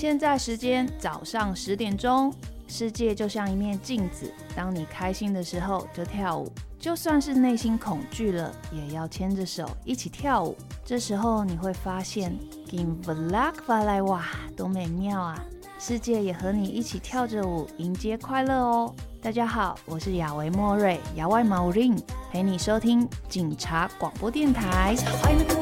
现在时间早上10点钟，世界就像一面镜子，当你开心的时候就跳舞，就算是内心恐惧了，也要牵着手一起跳舞。这时候你会发现 Kim Vlak Valai 哇，多美妙啊！世界也和你一起跳着舞，迎接快乐哦。大家好，我是雅维莫瑞，雅外毛令，陪你收听警察广播电台。